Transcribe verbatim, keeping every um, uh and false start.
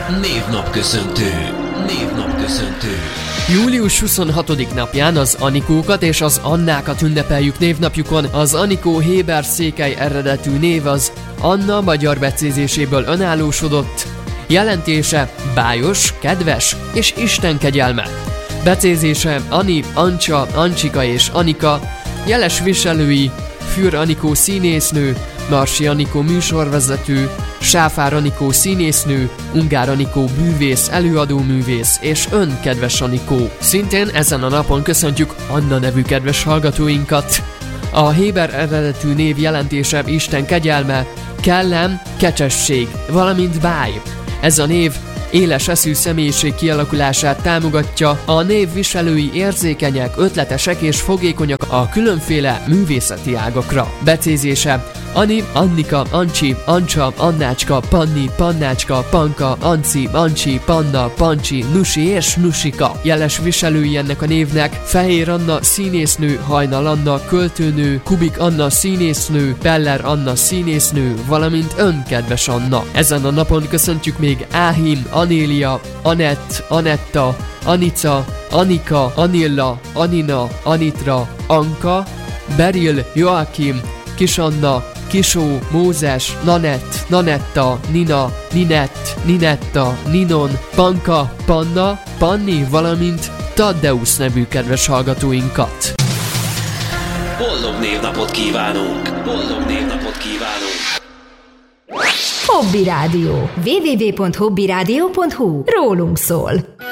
Névnapköszöntő. Névnapköszöntő. július huszonhatodika napján az Anikókat és az Annákat ünnepeljük névnapjukon. Az Anikó héber székely eredetű név az Anna magyar becézéséből önállósodott. Jelentése bájos, kedves és Isten kegyelme. Becézése Ani, Ancsa, Ancsika és Anika. Jeles viselői Für Anikó színésznő, Marsi Anikó műsorvezető, Sáfár Anikó színésznő, Ungár Anikó bűvész, előadóművész és ön, kedves Anikó. Szintén ezen a napon köszöntjük Anna nevű kedves hallgatóinkat. A héber eredetű név jelentése Isten kegyelme, kellem, kecsesség, valamint báj. Ez a név éles eszű személyiség kialakulását támogatja, a név viselői érzékenyek, ötletesek és fogékonyak a különféle művészeti ágakra. Becézése Ani, Annika, Ancsi, Ancsa, Annácska, Panni, Pannácska, Panka, Anci, Ancsi, Panna, Pancsi, Nusi és Nusika. Jeles viselői ennek a névnek Fehér Anna színésznő, Hajnal Anna költőnő, Kubik Anna színésznő, Peller Anna színésznő, valamint ön, kedves Anna. Ezen a napon köszöntjük még Áhim, Anélia, Anett, Anetta, Anica, Anika, Anilla, Anina, Anitra, Anka, Beril, Joakim, Kisanna, Kisó, Mózes, Nanett, Nanetta, Nina, Ninett, Ninetta, Ninon, Panka, Panna, Panni, valamint Taddeusz nevű kedves hallgatóinkat. Boldog névnapot kívánunk! Boldog névnapot kívánunk! Hobby Rádió. double-u double-u double-u pont hobby rádió pont hu. Rólunk szól.